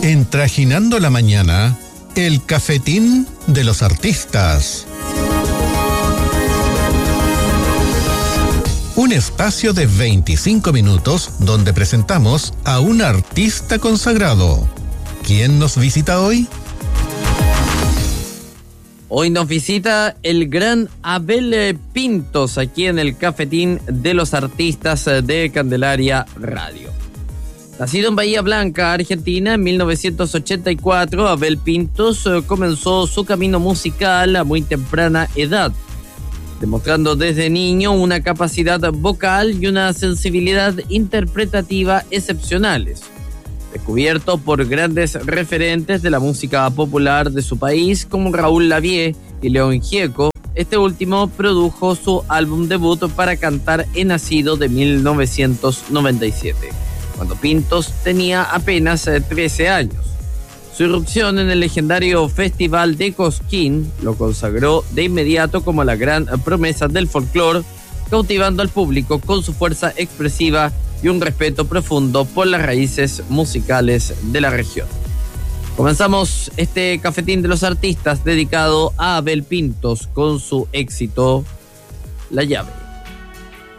En Trajinando la Mañana, el cafetín de los artistas. Un espacio de 25 minutos donde presentamos a un artista consagrado. ¿Quién nos visita hoy? Hoy nos visita el gran Abel Pintos aquí en el cafetín de los artistas de Candelaria Radio. Nacido en Bahía Blanca, Argentina, en 1984, Abel Pintos comenzó su camino musical a muy temprana edad, demostrando desde niño una capacidad vocal y una sensibilidad interpretativa excepcionales. Descubierto por grandes referentes de la música popular de su país como Raúl Lavie y León Gieco, este último produjo su álbum debut para cantar He Nacido de 1997, cuando Pintos tenía apenas 13 años. Su irrupción en el legendario Festival de Cosquín lo consagró de inmediato como la gran promesa del folclore, cautivando al público con su fuerza expresiva y un respeto profundo por las raíces musicales de la región. Comenzamos este cafetín de los artistas dedicado a Abel Pintos con su éxito La Llave.